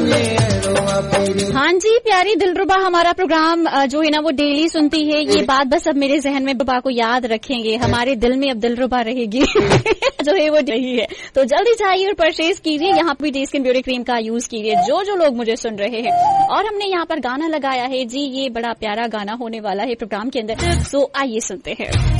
हाँ जी, प्यारी दिलरुबा हमारा प्रोग्राम जो है ना वो डेली सुनती है। ये बात बस अब मेरे जहन में रुबा को याद रखेंगे, हमारे दिल में अब दिलरुबा रहेगी जो है वो यही है। तो जल्दी जाइए और परचेज कीजिए, यहाँ पे डे स्किन ब्यूटी क्रीम का यूज कीजिए जो लोग मुझे सुन रहे हैं। और हमने यहाँ पर गाना लगाया है जी, ये बड़ा प्यारा गाना होने वाला है प्रोग्राम के अंदर, सो आइए सुनते हैं।